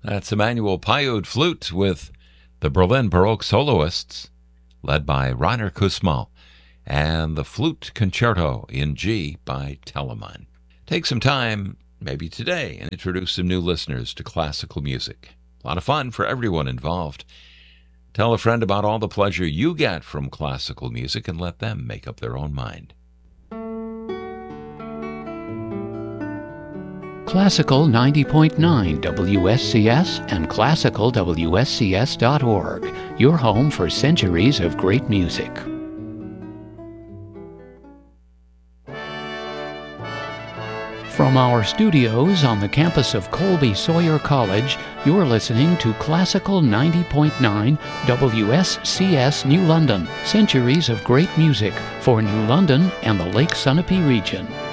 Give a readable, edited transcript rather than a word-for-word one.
That's Emmanuel Payud flute with the Berlin Baroque Soloists, led by Rainer Kussmaul, and the Flute Concerto in G by Telemann. Take some time, maybe today, and introduce some new listeners to classical music. A lot of fun for everyone involved. Tell a friend about all the pleasure you get from classical music and let them make up their own mind. Classical 90.9 WSCS and classicalwscs.org, your home for centuries of great music. From our studios on the campus of Colby Sawyer College, you're listening to Classical 90.9 WSCS New London, centuries of great music for New London and the Lake Sunapee region.